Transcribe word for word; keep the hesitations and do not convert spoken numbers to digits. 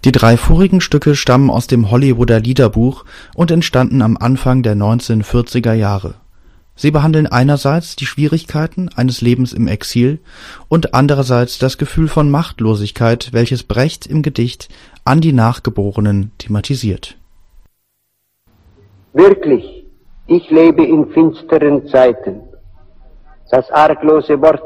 Die drei vorigen Stücke stammen aus dem Hollywooder Liederbuch und entstanden am Anfang der neunzehnhundertvierziger Jahre. Sie behandeln einerseits die Schwierigkeiten eines Lebens im Exil und andererseits das Gefühl von Machtlosigkeit, welches Brecht im Gedicht An die Nachgeborenen thematisiert. Wirklich, ich lebe in finsteren Zeiten. Das arglose Wort